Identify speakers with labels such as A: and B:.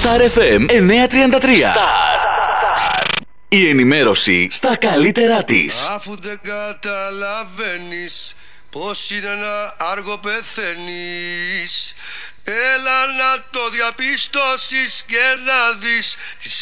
A: Star FM 933. Η ενημέρωση στα καλύτερά της.
B: Αφού δεν καταλαβαίνεις πως είναι να άργο πεθαίνεις, έλα να το διαπιστώσεις και να δεις